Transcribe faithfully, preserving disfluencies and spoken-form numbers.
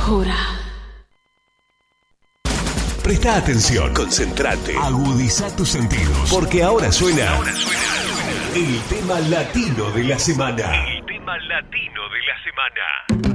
locura. Presta atención, concentrate, agudiza tus sentidos, porque ahora suena, ahora suena el tema latino de la semana. El tema latino de la semana.